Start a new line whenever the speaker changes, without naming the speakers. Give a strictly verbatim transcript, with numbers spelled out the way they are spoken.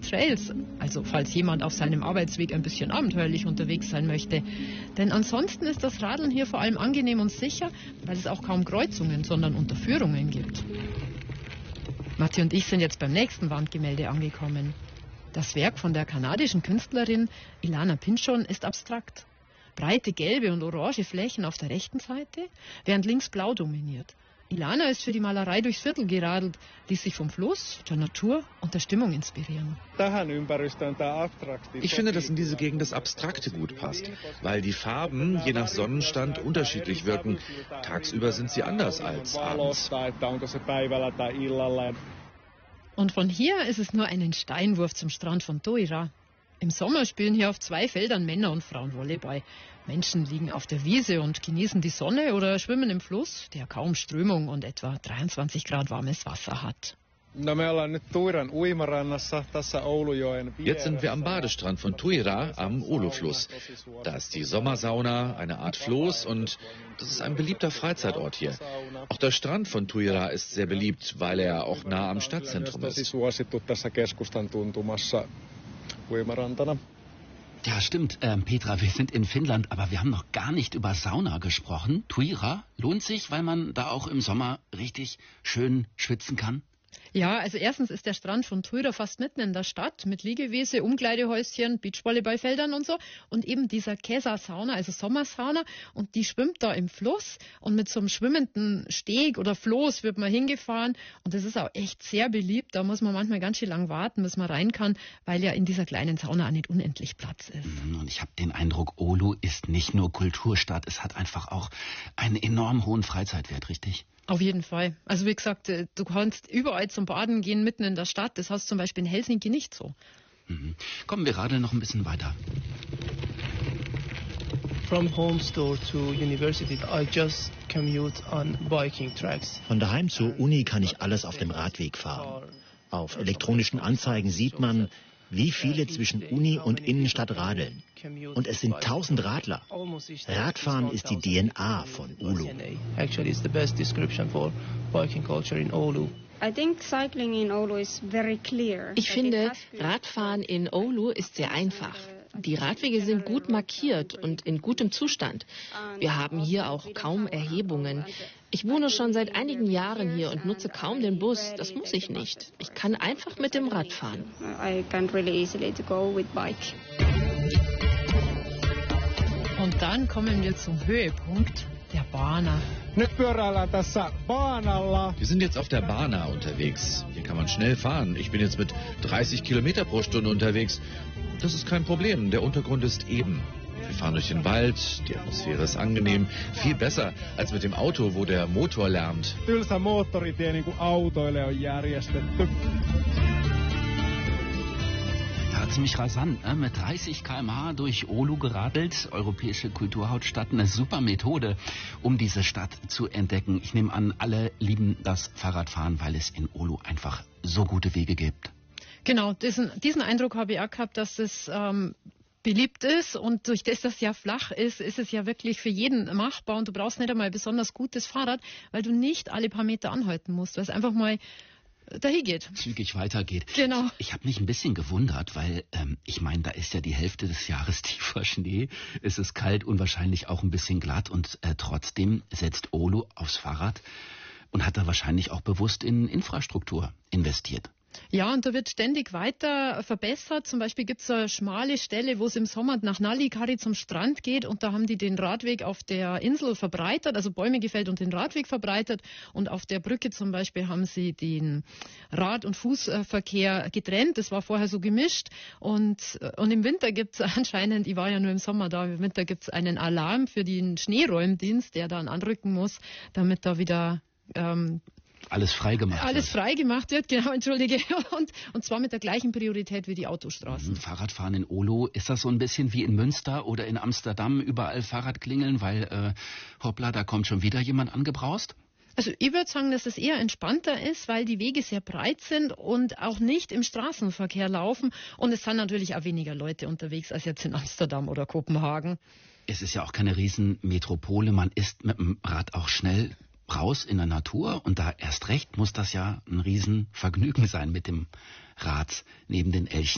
Trails, also falls jemand auf seinem Arbeitsweg ein bisschen abenteuerlich unterwegs sein möchte. Denn ansonsten ist das Radeln hier vor allem angenehm und sicher, weil es auch kaum Kreuzungen, sondern Unterführungen gibt. Matti und ich sind jetzt beim nächsten Wandgemälde angekommen. Das Werk von der kanadischen Künstlerin Ilana Pynchon ist abstrakt. Breite gelbe und orange Flächen auf der rechten Seite, während links blau dominiert. Ilana ist für die Malerei durchs Viertel geradelt, ließ sich vom Fluss, der Natur und der Stimmung inspirieren.
Ich finde, dass in diese Gegend das Abstrakte gut passt, weil die Farben je nach Sonnenstand unterschiedlich wirken. Tagsüber sind sie anders als abends.
Und von hier ist es nur einen Steinwurf zum Strand von Tuira. Im Sommer spielen hier auf zwei Feldern Männer und Frauen Volleyball. Menschen liegen auf der Wiese und genießen die Sonne oder schwimmen im Fluss, der kaum Strömung und etwa dreiundzwanzig Grad warmes Wasser hat.
Jetzt sind wir am Badestrand von Tuira am Oulu-Fluss. Da ist die Sommersauna, eine Art Floß und das ist ein beliebter Freizeitort hier. Auch der Strand von Tuira ist sehr beliebt, weil er auch nah am Stadtzentrum ist.
Ja, stimmt, ähm, Petra, wir sind in Finnland, aber wir haben noch gar nicht über Sauna gesprochen. Tuira lohnt sich, weil man da auch im Sommer richtig schön schwitzen kann?
Ja, also erstens ist der Strand von Tuira fast mitten in der Stadt mit Liegewiese, Umkleidehäuschen, Beachvolleyballfeldern und so. Und eben dieser Kesa-Sauna, also Sommersauna, und die schwimmt da im Fluss. Und mit so einem schwimmenden Steg oder Floß wird man hingefahren. Und das ist auch echt sehr beliebt. Da muss man manchmal ganz schön lang warten, bis man rein kann, weil ja in dieser kleinen Sauna auch nicht unendlich Platz ist.
Und ich habe den Eindruck, Oulu ist nicht nur Kulturstadt, es hat einfach auch einen enorm hohen Freizeitwert, richtig?
Auf jeden Fall. Also wie gesagt, du kannst überall zum Baden gehen, mitten in der Stadt. Das hast du zum Beispiel in Helsinki nicht so.
Mhm. Kommen wir radeln noch ein bisschen weiter.
From home store to university, I just commute on biking tracks.
Von daheim zur Uni kann ich alles auf dem Radweg fahren. Auf elektronischen Anzeigen sieht man, wie viele zwischen Uni und Innenstadt radeln. Und es sind tausend Radler. Radfahren ist die D N A von Oulu.
Ich finde, Radfahren in Oulu ist sehr einfach. Die Radwege sind gut markiert und in gutem Zustand. Wir haben hier auch kaum Erhebungen. Ich wohne schon seit einigen Jahren hier und nutze kaum den Bus. Das muss ich nicht. Ich kann einfach mit dem Rad fahren.
Und dann kommen wir zum Höhepunkt, der Bana.
Wir sind jetzt auf der Bana unterwegs. Hier kann man schnell fahren. Ich bin jetzt mit dreißig Kilometer pro Stunde unterwegs. Das ist kein Problem. Der Untergrund ist eben. Wir fahren durch den Wald, die Atmosphäre ist angenehm, viel besser als mit dem Auto, wo der Motor lärmt.
Ja, ziemlich rasant, ne? Mit dreißig Kilometer pro Stunde durch Oulu geradelt, europäische Kulturhauptstadt, eine super Methode, um diese Stadt zu entdecken. Ich nehme an, alle lieben das Fahrradfahren, weil es in Oulu einfach so gute Wege gibt.
Genau, diesen, diesen Eindruck habe ich auch gehabt, dass es ähm, beliebt ist und durch das, dass es ja flach ist, ist es ja wirklich für jeden machbar und du brauchst nicht einmal ein besonders gutes Fahrrad, weil du nicht alle paar Meter anhalten musst, weil es einfach mal dahin geht.
Zügig weitergeht.
Genau.
Ich habe mich ein bisschen gewundert, weil ähm, ich meine, da ist ja die Hälfte des Jahres tiefer Schnee, es ist kalt und wahrscheinlich auch ein bisschen glatt und äh, trotzdem setzt Oulu aufs Fahrrad und hat da wahrscheinlich auch bewusst in Infrastruktur investiert.
Ja, und da wird ständig weiter verbessert. Zum Beispiel gibt es eine schmale Stelle, wo es im Sommer nach Nallikari zum Strand geht und da haben die den Radweg auf der Insel verbreitert, also Bäume gefällt und den Radweg verbreitert und auf der Brücke zum Beispiel haben sie den Rad- und Fußverkehr getrennt. Das war vorher so gemischt und, und im Winter gibt es anscheinend, ich war ja nur im Sommer da, im Winter gibt es einen Alarm für den Schneeräumdienst, der dann anrücken muss, damit da wieder ähm,
Alles freigemacht
Alles
wird.
freigemacht wird, genau, entschuldige. Und, und zwar mit der gleichen Priorität wie die Autostraßen.
Fahrradfahren in Oulu, ist das so ein bisschen wie in Münster oder in Amsterdam, überall Fahrradklingeln, weil, äh, hoppla, da kommt schon wieder jemand angebraust?
Also ich würde sagen, dass es eher entspannter ist, weil die Wege sehr breit sind und auch nicht im Straßenverkehr laufen. Und es sind natürlich auch weniger Leute unterwegs als jetzt in Amsterdam oder Kopenhagen.
Es ist ja auch keine Riesenmetropole, man ist mit dem Rad auch schnell raus in der Natur und da erst recht muss das ja ein Riesenvergnügen sein mit dem Rad neben den Elchen.